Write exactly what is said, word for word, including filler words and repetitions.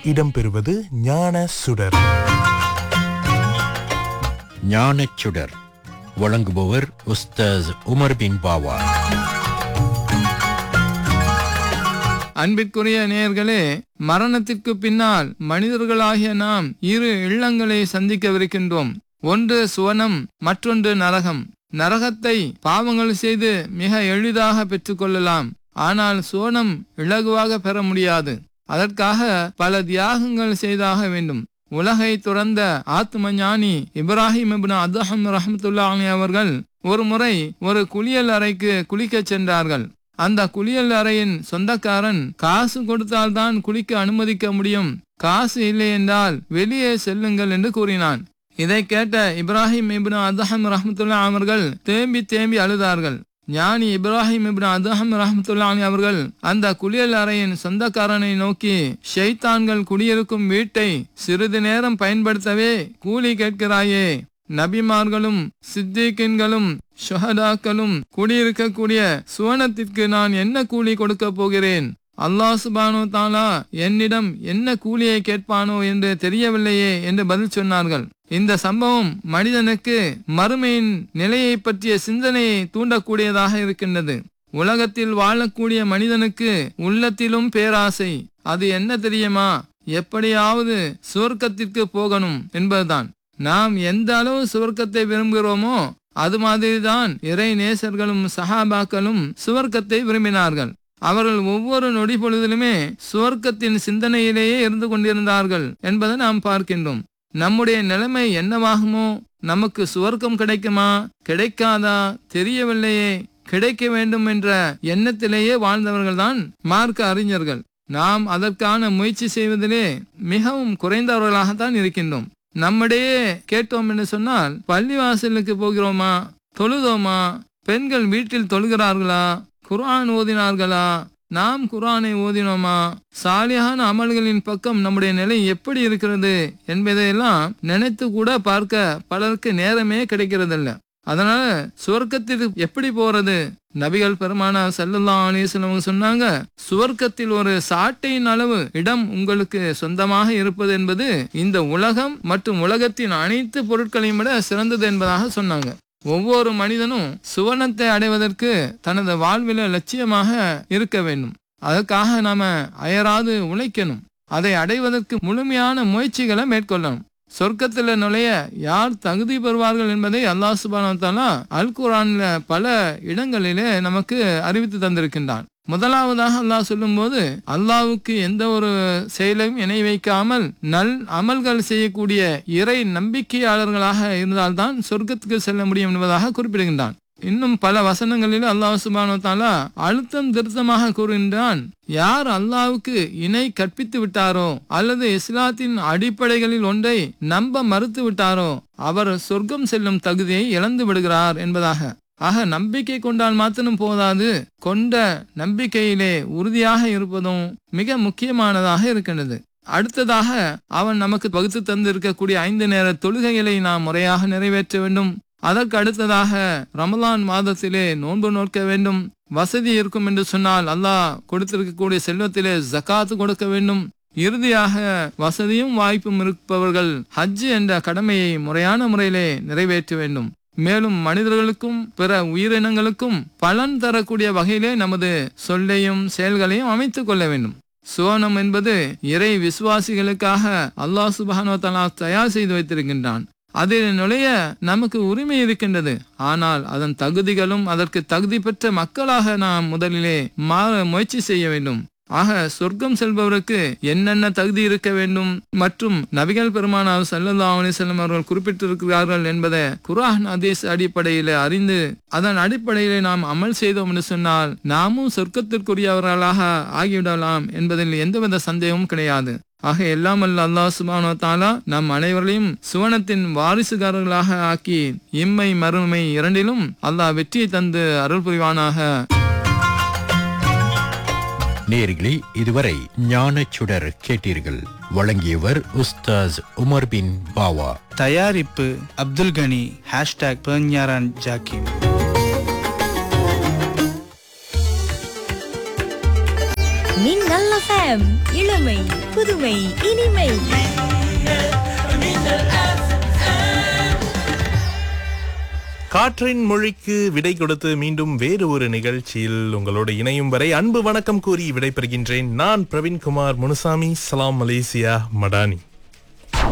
இடம்பெறுவது ஞான சுடர். ஞானச்சுடர் வழங்குபவர் உஸ்தாஸ் உமர் பின் பாவா. அன்பிற்குரிய நேயர்களே, மரணத்திற்கு பின்னால் மனிதர்களாகிய நாம் இரு இல்லங்களை சந்திக்கவிருக்கின்றோம். ஒன்று சுவனம், மற்றொன்று நரகம். நரகத்தை பாவங்கள் செய்து மிக எளிதாக பெற்றுக்கொள்ளலாம். ஆனால் சுவனம் இலகுவாக பெற முடியாது. அதற்காக பல தியாகங்கள் செய்தாக வேண்டும். உலகை துறந்த ஆத்ம ஞானி இப்ராஹிம் இப்னு அதஹம் ரஹ்மத்துல்லாஹி அவர்கள் ஒரு முறை ஒரு குளியல் அறைக்கு குளிக்க சென்றார்கள். அந்த குளியல் அறையின் சொந்தக்காரன் காசு கொடுத்தால்தான் குளிக்க அனுமதிக்க முடியும், காசு இல்லை என்றால் வெளியே செல்லுங்கள் என்று கூறினான். இதை கேட்ட இப்ராஹிம் இப்னு அதஹம் ரஹ்மத்துல்லாஹி அவர்கள் தேம்பி தேம்பி அழுதார்கள். ஞானி இப்ராஹிம் இப்னு அதஹம் ரஹ்மத்துல்லாஹி அவர்கள் அந்த குளியல் அறையின் சொந்தக்காரனை நோக்கி, ஷைத்தான்கள் குடியிருக்கும் வீட்டை சிறிது நேரம் பயன்படுத்தவே கூலி கேட்கிறாயே, நபிமார்களும் சித்திகின்களும் ஷுஹதாக்களும் குடியிருக்கக்கூடிய சுவனத்திற்கு நான் என்ன கூலி கொடுக்க போகிறேன்? அல்லாஹ் சுப்ஹானஹு தஆலா என்னிடம் என்ன கூலியை கேட்பானோ என்று தெரியவில்லையே என்று பதில் சொன்னார்கள். இந்த சம்பவம் மனிதனுக்கு மறுமையின் நிலையை பற்றிய சிந்தனையை தூண்டக்கூடியதாக இருக்கின்றது. உலகத்தில் வாழக்கூடிய மனிதனுக்கு உள்ளத்திலும் பேராசை. அது என்ன தெரியுமா? எப்படியாவது சுவர்க்கத்திற்கு போகணும் என்பதுதான். நாம் எந்த அளவு சுவர்க்கத்தை விரும்புகிறோமோ அது மாதிரிதான் இறை நேசர்களும் சஹாபாக்களும் சுவர்க்கத்தை விரும்பினார்கள். அவர்கள் ஒவ்வொரு நொடி பொழுதிலுமே சுவர்க்கத்தின் சிந்தனையிலேயே இருந்து கொண்டிருந்தார்கள் என்பதை நாம் பார்க்கின்றோம். நம்முடைய நிலைமை என்னவாகுமோ? நமக்கு சுவர்க்கம் கிடைக்குமா கிடைக்காதா தெரியவில்லையே, கிடைக்க வேண்டும் என்ற எண்ணத்திலேயே வாழ்ந்தவர்கள் தான் மார்க்க அறிஞர்கள். நாம் அதற்கான முயற்சி செய்வதிலே மிகவும் குறைந்தவர்களாகத்தான் இருக்கின்றோம். நம்மிடையே கேட்டோம் என்று சொன்னால், பள்ளிவாசலுக்கு போகிறோமா, தொழுதோமா, பெண்கள் வீட்டில் தொழுகிறார்களா, குர்ஆன் ஓதினார்களா, நாம் குர்ஆனை ஓதினோமா, சாலியான அமல்களின் பக்கம் நம்முடைய நிலை எப்படி இருக்கிறது என்பதையெல்லாம் நினைத்து கூட பார்க்க பலருக்கு நேரமே கிடைக்கிறதில்ல. அதனால சுவர்க்கத்திற்கு எப்படி போறது? நபிகள் பெருமானார் ஸல்லல்லாஹு அலைஹி வஸல்லம் சொன்னாங்க, சுவர்க்கத்தில் ஒரு சாட்டையின் அளவு இடம் உங்களுக்கு சொந்தமாக இருப்பது என்பது இந்த உலகம் மற்றும் உலகத்தின் அனைத்து பொருட்களையும் விட சிறந்தது என்பதாக சொன்னாங்க. ஒவ்வொரு மனிதனும் சுவனத்தை அடைவதற்கு தனது வாழ்வில லட்சியமாக இருக்க வேண்டும். அதற்காக நாம அயராது உழைக்கணும். அதை அடைவதற்கு முழுமையான முயற்சிகளை மேற்கொள்ளணும். சொர்க்கத்தில் நுழைய யார் தகுதி பெறுவார்கள் என்பதை அல்லாஹ் சுப்ஹானஹு வ தஆலா அல் குர்ஆன்ல பல இடங்களிலே நமக்கு அறிவித்து தந்திருக்கின்றான். முதலாவதாக அல்லாஹ் சொல்லும் போது, அல்லாஹ்வுக்கு எந்த ஒரு செயலையும் இணை வைக்காமல் நல் அமல்கள் செய்யக்கூடிய இறை நம்பிக்கையாளர்களாக இருந்தால்தான் சொர்க்கத்துக்கு செல்ல முடியும் என்பதாக குறிப்பிடுகின்றான். இன்னும் பல வசனங்களில் அல்லாஹ் சுப்ஹானஹு வ தஆலா அழுத்தம் திருத்தமாக கூறுகின்றான், யார் அல்லாஹ்வுக்கு இணை கற்பித்து விட்டாரோ அல்லது இஸ்லாத்தின் அடிப்படைகளில் ஒன்றை நம்ப மறுத்து விட்டாரோ அவர் சொர்க்கம் செல்லும் தகுதியை இழந்து விடுகிறார் என்பதாக. ஆக நம்பிக்கை கொண்டால் மாத்திரம் போதாது, கொண்ட நம்பிக்கையிலே உறுதியாக இருப்பதும் மிக முக்கியமானதாக இருக்கின்றது. அடுத்ததாக அவன் நமக்கு வகுத்து தந்து இருக்கக்கூடிய ஐந்து நேர தொழுகைகளை நாம் முறையாக நிறைவேற்ற வேண்டும். அதற்கு அடுத்ததாக ரமலான் மாதத்திலே நோன்பு நோக்க வேண்டும். வசதி இருக்கும் என்று சொன்னால் அல்லாஹ் கொடுத்திருக்கக்கூடிய செல்வத்திலே ஜகாத்து கொடுக்க வேண்டும். இறுதியாக வசதியும் வாய்ப்பும் இருப்பவர்கள் ஹஜ் என்ற கடமையை முறையான முறையிலே நிறைவேற்ற வேண்டும். மேலும் மனிதர்களுக்கும் பிற உயிரினங்களுக்கும் பலன் தரக்கூடிய வகையிலே நமது சொல்லையும் செயல்களையும் அமைத்துக் கொள்ள வேண்டும். சுவனம் என்பது இறை விசுவாசிகளுக்காக அல்லாஹ் சுப்ஹானஹு வ தஆலா தயார் செய்து வைத்திருக்கின்றான். அதில் நுழைய நமக்கு உரிமை இருக்கின்றது. ஆனால் அதன் தகுதிகளும் அதற்கு தகுதி பெற்ற மக்களாக நாம் முதலிலே மாற முயற்சி செய்ய வேண்டும். ஆக சொர்க்கம் செல்பவருக்கு என்னென்ன தகுதி இருக்க வேண்டும் மற்றும் நபிகள் பெருமானார் ஸல்லல்லாஹு அலைஹி வஸல்லம் அவர்கள் குறிப்பிட்டிருக்கிறார்கள் என்பதை குர்ஆன் ஹதீஸ் அடிப்படையில் அறிந்து அதன் அடிப்படையிலே நாம் அமல் செய்தோம் என்று சொன்னால் நாமும் சொர்க்கத்திற்குரியவர்களாக ஆகிவிடலாம் என்பதில் எந்தவித சந்தேகமும் கிடையாது. ஆக எல்லாம் அல்ல அல்லாஹ் சுப்ஹானஹு வ தஆலா நம் அனைவரையும் சுவனத்தின் வாரிசுகாரர்களாக ஆக்கி இம்மை மறுமை இரண்டிலும் அல்லாஹ் வெற்றியை தந்து அருள் புரிவானாக. நேயர்களே, இதுவரை ஞானச்சுடர் கேட்டீர்கள். வழங்கியவர் உஸ்தாஸ் உமர் பின் பாவா. தயாரிப்பு அப்துல் கனி. ஹேஷ்டாக் பெர்ஞாரான் ஜாக்கிம். மின்னல் எஃப் எம் எஃப்எம். இளமை புதுமை இனிமை. காற்றின் மொழிக்கு விடை கொடுத்து மீண்டும் வேறு ஒரு நிகழ்ச்சியில் உங்களோடு இணையும் வரை அன்பு வணக்கம் கூறி விடைபெறுகின்றேன். நான் பிரவீன்குமார் முனுசாமி. சலாம் மலேசியா மடானி.